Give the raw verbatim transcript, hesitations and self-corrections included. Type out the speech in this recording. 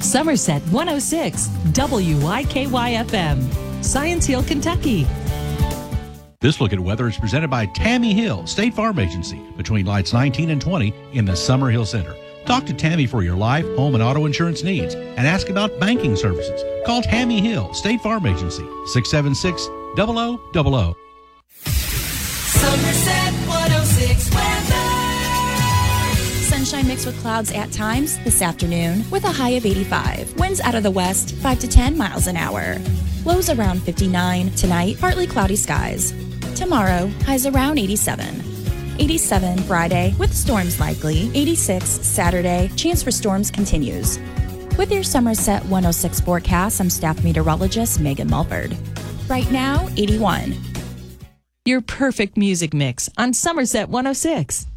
Somerset one oh six, W I K Y F M, Science Hill, Kentucky. This look at weather is presented by Tammy Hill, State Farm Agency, between lights nineteen and twenty in the Summer Hill Center. Talk to Tammy for your life, home, and auto insurance needs and ask about banking services. Call Tammy Hill, State Farm Agency, six seven six, zero zero zero zero. Somerset one oh six weather. Sunshine mixed with clouds at times this afternoon with a high of eighty-five. Winds out of the west, five to ten miles an hour. Lows around fifty-nine. Tonight, partly cloudy skies. Tomorrow, highs around eighty-seven. eighty-seven Friday with storms likely. eighty-six Saturday, chance for storms continues. With your Somerset one oh six forecast, I'm staff meteorologist Megan Mulford. Right now, eighty-one. Your perfect music mix on Somerset one oh six.